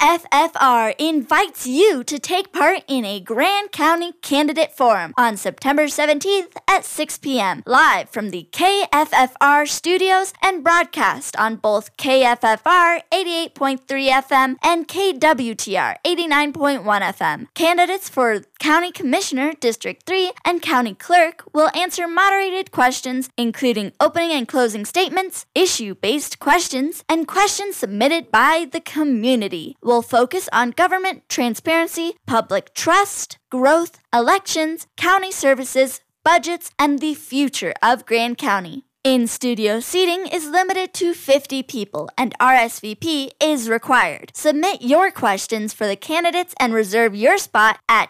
KFFR invites you to take part in a Grand County Candidate Forum on September 17th at 6 p.m. live from the KFFR studios and broadcast on both KFFR 88.3 FM and KWTR 89.1 FM. Candidates for County Commissioner, District 3, and County Clerk will answer moderated questions, including opening and closing statements, issue-based questions, and questions submitted by the community. We'll focus on government transparency, public trust, growth, elections, county services, budgets, and the future of Grand County. In-studio seating is limited to 50 people, and RSVP is required. Submit your questions for the candidates and reserve your spot at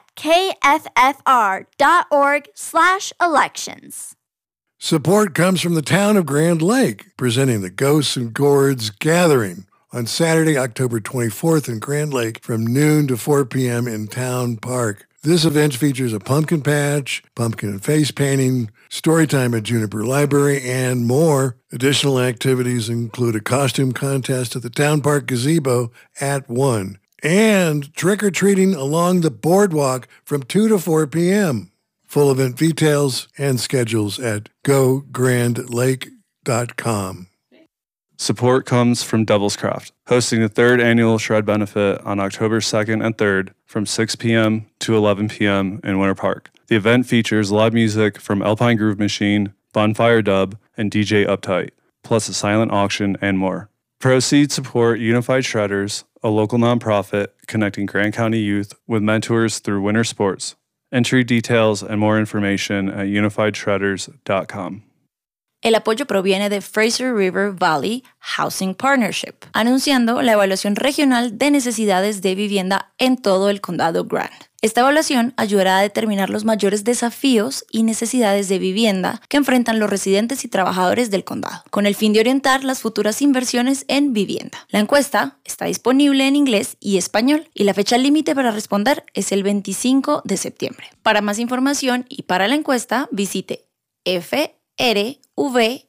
kffr.org/elections. Support comes from the town of Grand Lake, presenting the Ghosts and Gourds Gathering on Saturday, October 24th in Grand Lake from noon to 4 p.m. in Town Park. This event features a pumpkin patch, pumpkin and face painting, story time at Juniper Library, and more. Additional activities include a costume contest at the Town Park Gazebo at 1, and trick-or-treating along the boardwalk from 2 to 4 p.m. Full event details and schedules at gograndlake.com. Support comes from Devil's Craft, hosting the third annual Shred Benefit on October 2nd and 3rd from 6 p.m. to 11 p.m. in Winter Park. The event features live music from Alpine Groove Machine, Bonfire Dub, and DJ Uptight, plus a silent auction and more. Proceeds support Unified Shredders, a local nonprofit connecting Grand County youth with mentors through winter sports. Entry details and more information at unifiedshredders.com. El apoyo proviene de Fraser River Valley Housing Partnership, anunciando la evaluación regional de necesidades de vivienda en todo el condado Grand. Esta evaluación ayudará a determinar los mayores desafíos y necesidades de vivienda que enfrentan los residentes y trabajadores del condado, con el fin de orientar las futuras inversiones en vivienda. La encuesta está disponible en inglés y español, y la fecha límite para responder es el 25 de septiembre. Para más información y para la encuesta, visite frvhp.org.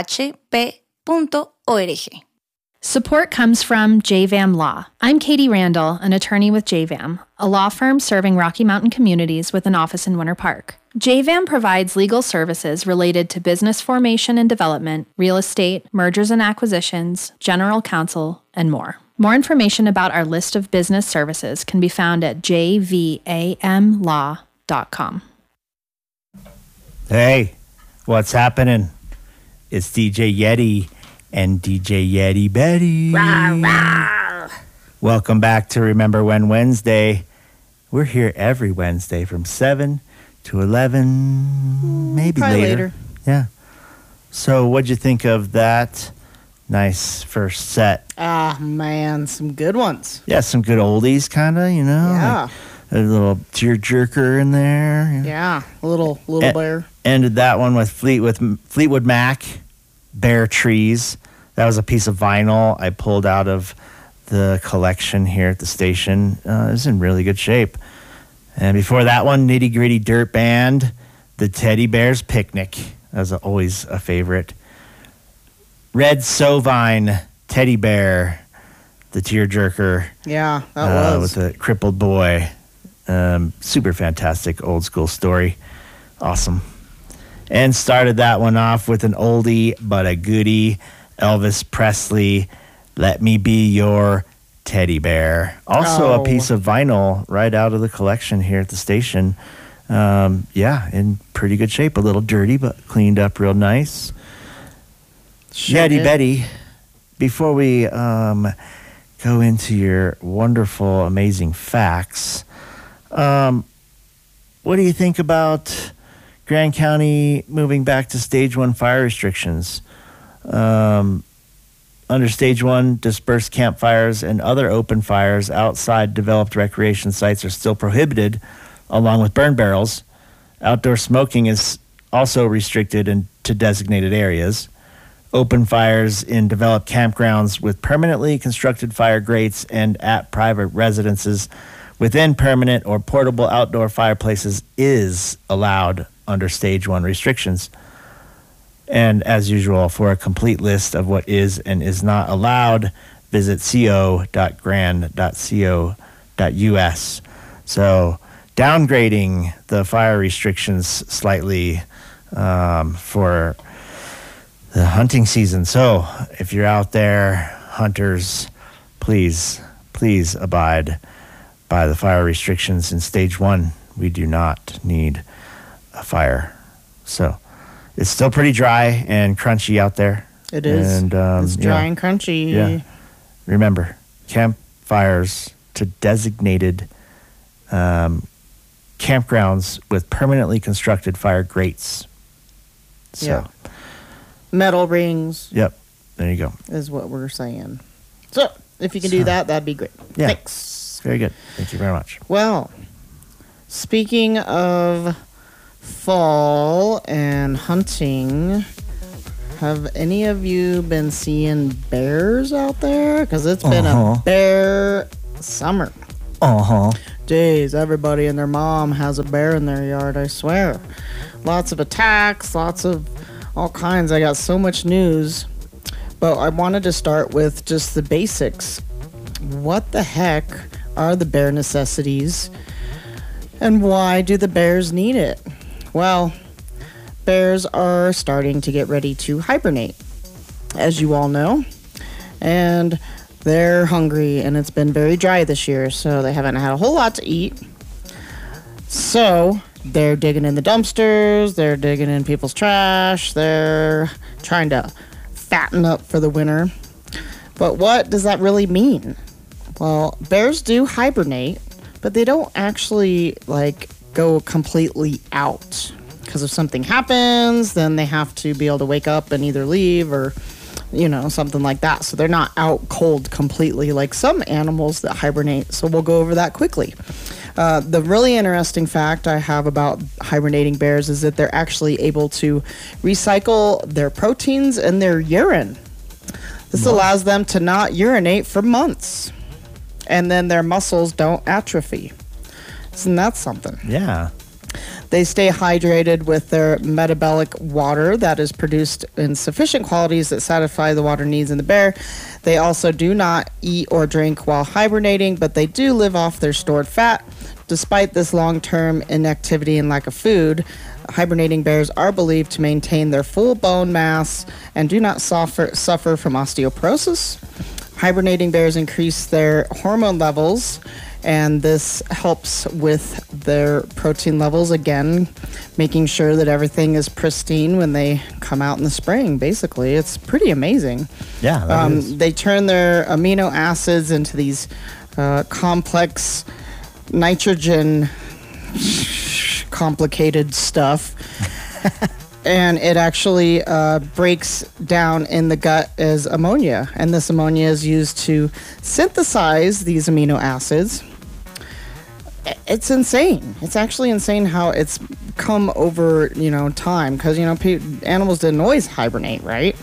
Support comes from JVAM Law. I'm Katie Randall, an attorney with JVAM, a law firm serving Rocky Mountain communities with an office in Winter Park. JVAM provides legal services related to business formation and development, real estate, mergers and acquisitions, general counsel, and more. More information about our list of business services can be found at jvamlaw.com. Hey, what's happening? It's DJ Yeti and DJ Yeti Betty. Rah, rah. Welcome back to Remember When Wednesday. We're here every Wednesday from 7 to 11, maybe later. Yeah. So what'd you think of that nice first set? Ah, man, some good ones. Yeah, some good oldies kind of, you know? Yeah. Like a little tearjerker in there. Yeah, a little bear. Ended that one with Fleetwood Mac, Bare Trees. That was a piece of vinyl I pulled out of the collection here at the station. It's in really good shape. And before that one, Nitty Gritty Dirt Band, The Teddy Bears Picnic. That was always a favorite. Red Sovine, Teddy Bear, the tearjerker. Yeah, that was. With a crippled boy. Super fantastic old school story. Awesome. And started that one off with an oldie but a goodie. Elvis Presley, Let Me Be Your Teddy Bear. Also a piece of vinyl right out of the collection here at the station. Yeah, in pretty good shape. A little dirty, but cleaned up real nice. Yeti Betty, before we go into your wonderful, amazing facts, what do you think about Grand County moving back to Stage 1 fire restrictions? Under Stage 1, dispersed campfires and other open fires outside developed recreation sites are still prohibited, along with burn barrels. Outdoor smoking is also restricted to designated areas. Open fires in developed campgrounds with permanently constructed fire grates and at private residences within permanent or portable outdoor fireplaces is allowed under Stage 1 restrictions. And as usual, for a complete list of what is and is not allowed, visit co.grand.co.us. So downgrading the fire restrictions slightly for the hunting season. So if you're out there, hunters, please abide by the fire restrictions in stage 1. We do not need a fire. So it's still pretty dry and crunchy out there. It is. And, it's dry and crunchy. Yeah. Remember, campfires to designated campgrounds with permanently constructed fire grates. So, Yeah. Metal rings Yep. There you go. is what we're saying. So, if you can do that, that'd be great. Yeah. Thanks. Very good. Thank you very much. Well, speaking of fall and hunting, have any of you been seeing bears out there? Because it's been a bear summer. Jeez, everybody and their mom has a bear in their yard, I swear. Lots of attacks, lots of all kinds. I got so much news. But I wanted to start with just the basics. What the heck are the bare necessities? And why do the bears need it? Well, bears are starting to get ready to hibernate, as you all know. And they're hungry, and it's been very dry this year, so they haven't had a whole lot to eat. So they're digging in the dumpsters, they're digging in people's trash, they're trying to fatten up for the winter. But what does that really mean? Well, bears do hibernate, but they don't actually go completely out. Because if something happens, then they have to be able to wake up and either leave or something like that. So they're not out cold completely like some animals that hibernate. So we'll go over that quickly. The really interesting fact I have about hibernating bears is that they're actually able to recycle their proteins and their urine. This allows them to not urinate for months. And then their muscles don't atrophy. Isn't that something? Yeah. They stay hydrated with their metabolic water that is produced in sufficient quantities that satisfy the water needs in the bear. They also do not eat or drink while hibernating, but they do live off their stored fat. Despite this long-term inactivity and lack of food, hibernating bears are believed to maintain their full bone mass and do not suffer from osteoporosis. Hibernating bears increase their hormone levels, and this helps with their protein levels, again, making sure that everything is pristine when they come out in the spring, basically. It's pretty amazing. Yeah, that is. They turn their amino acids into these complex nitrogen complicated stuff. And it actually breaks down in the gut as ammonia. And this ammonia is used to synthesize these amino acids. It's insane. It's actually insane how it's come over, time. Because, animals didn't always hibernate, right?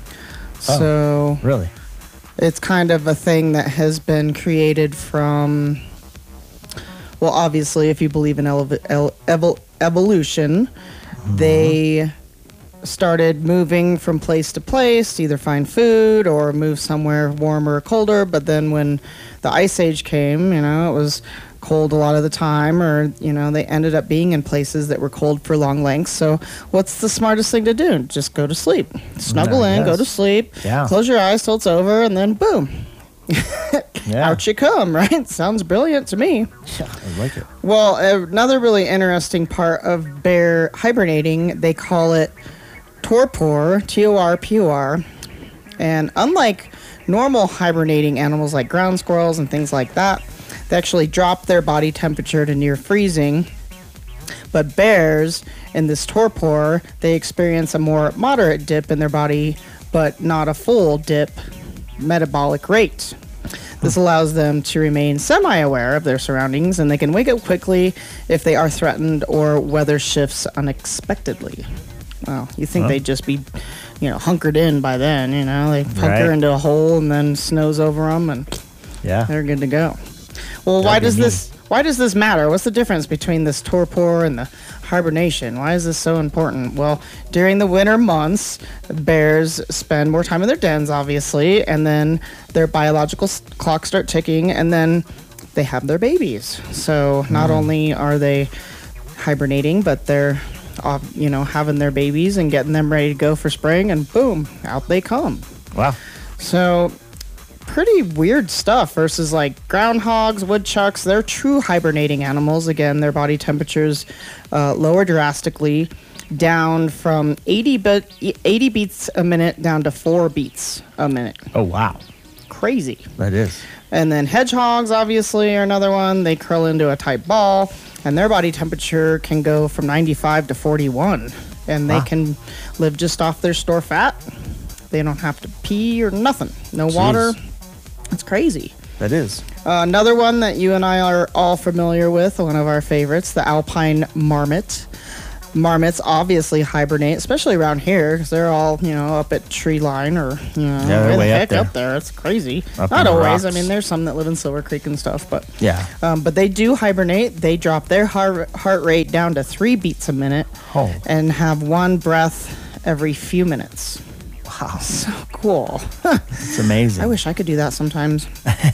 So really? It's kind of a thing that has been created from... Well, obviously, if you believe in evolution... They started moving from place to place to either find food or move somewhere warmer or colder. But then when the Ice Age came, it was cold a lot of the time, or, they ended up being in places that were cold for long lengths. So what's the smartest thing to do? Just go to sleep. Snuggle in, go to sleep, close your eyes till it's over, and then boom. Out you come, right? Sounds brilliant to me. Yeah, I like it. Well, another really interesting part of bear hibernating, they call it torpor, T-O-R-P-O-R. And unlike normal hibernating animals like ground squirrels and things like that, they actually drop their body temperature to near freezing. But bears, in this torpor, they experience a more moderate dip in their body, but not a full dip metabolic rate. This allows them to remain semi-aware of their surroundings, and they can wake up quickly if they are threatened or weather shifts unexpectedly. Well, you think they'd just be, hunkered in by then, They hunker into a hole and then snows over them, and they're good to go. Well, why does why does this matter? What's the difference between this torpor and the hibernation? Why is this so important? Well, during the winter months, bears spend more time in their dens, obviously, and then their biological clocks start ticking, and then they have their babies. So not only are they hibernating, but they're having their babies and getting them ready to go for spring, and boom, out they come. Wow. So pretty weird stuff versus like groundhogs, woodchucks. They're true hibernating animals. Again, their body temperatures lower drastically, down from 80 beats a minute down to 4 beats a minute. Oh, wow. Crazy. That is. And then hedgehogs, obviously, are another one. They curl into a tight ball, and their body temperature can go from 95 to 41. And they can live just off their store fat. They don't have to pee or nothing. No water. It's crazy. That is. Another one that you and I are all familiar with, one of our favorites, the alpine marmot. Marmots obviously hibernate, especially around here, because they're all, up at tree line or, they're way up there. It's crazy. Up Not in the always. rocks. I mean, there's some that live in Silver Creek and stuff, but Yeah. but they do hibernate. They drop their heart rate down to 3 beats a minute Oh. and have 1 breath every few minutes. Wow. So cool. It's amazing. I wish I could do that sometimes.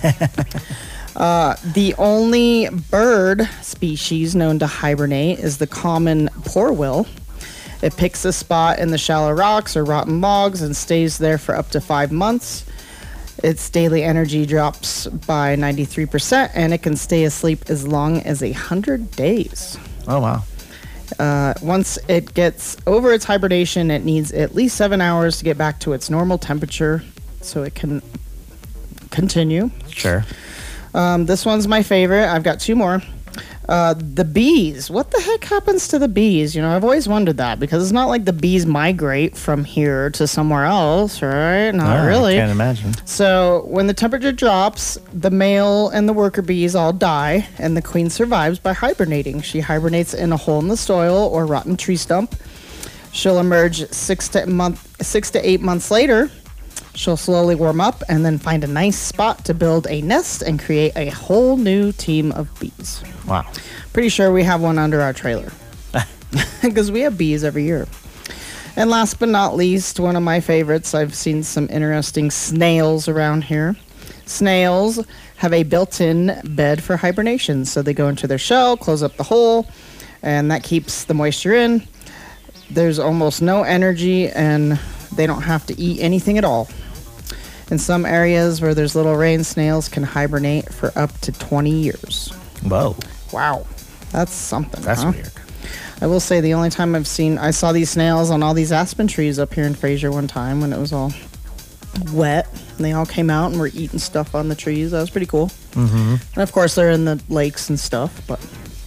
The only bird species known to hibernate is the common porwheel. It picks a spot in the shallow rocks or rotten logs and stays there for up to 5 months. Its daily energy drops by 93%, and it can stay asleep as long as 100 days. Oh, wow. Once it gets over its hibernation, it needs at least 7 hours to get back to its normal temperature so it can continue. Sure. This one's my favorite. I've got 2 more. The bees. What the heck happens to the bees? I've always wondered that, because it's not like the bees migrate from here to somewhere else, right? Not really. I can't imagine. So when the temperature drops, the male and the worker bees all die, and the queen survives by hibernating. She hibernates in a hole in the soil or rotten tree stump. She'll emerge 6 to 8 months later. She'll slowly warm up and then find a nice spot to build a nest and create a whole new team of bees. Wow. Pretty sure we have one under our trailer, because we have bees every year. And last but not least, one of my favorites, I've seen some interesting snails around here. Snails have a built-in bed for hibernation. So they go into their shell, close up the hole, and that keeps the moisture in. There's almost no energy, and they don't have to eat anything at all. In some areas where there's little rain, snails can hibernate for up to 20 years. Whoa. Wow. That's something. That's huh? weird. I will say the only time I saw these snails on all these aspen trees up here in Fraser one time when it was all wet. And they all came out and were eating stuff on the trees. That was pretty cool. Mm-hmm. And of course, they're in the lakes and stuff. But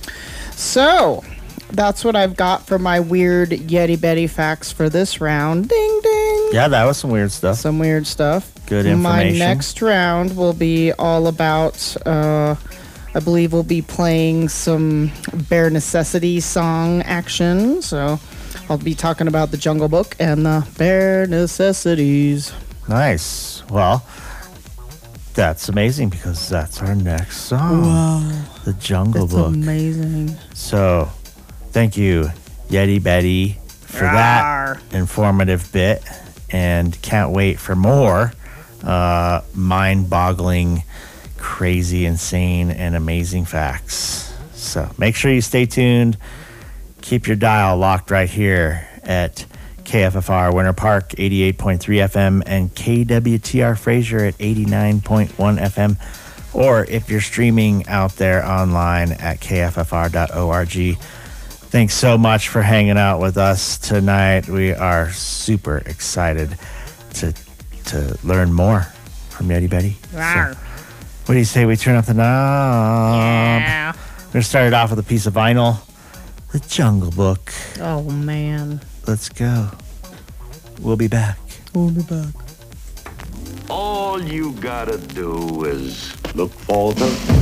so that's what I've got for my weird Yeti Betty facts for this round. Ding, ding. Yeah, that was some weird stuff. Some weird stuff. Good My information. next round will be all about, I believe we'll be playing some Bare Necessity song action. So I'll be talking about the Jungle Book and the Bare Necessities. Nice. Well, that's amazing, because that's our next song. Wow. The Jungle That's Book. amazing. So, thank you, Yeti Betty, for that informative bit. And can't wait for more mind-boggling, crazy, insane, and amazing facts. So make sure you stay tuned. Keep your dial locked right here at KFFR Winter Park 88.3 FM and KWTR Fraser at 89.1 FM. Or if you're streaming out there online at kffr.org. Thanks so much for hanging out with us tonight. We are super excited to learn more from Yeti Betty. So, what do you say we turn up the knob? Yeah. We're going to start it off with a piece of vinyl. The Jungle Book. Oh, man. Let's go. We'll be back. We'll be back. All you gotta do is look for the